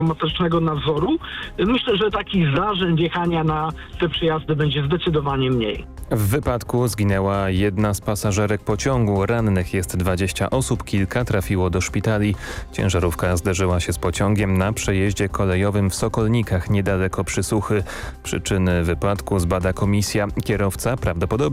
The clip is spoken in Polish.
automatycznego nadzoru, myślę, że takich zdarzeń wjechania na te przejazdy będzie zdecydowanie mniej. W wypadku zginęła jedna z pasażerek pociągu. Rannych jest 20 osób, kilka trafiło do szpitali. Ciężarówka zderzyła się z pociągiem na przejeździe kolejowym w Sokolnikach, niedaleko Przysuchy. Przyczyny wypadku zbada komisja. Kierowca prawdopodobnie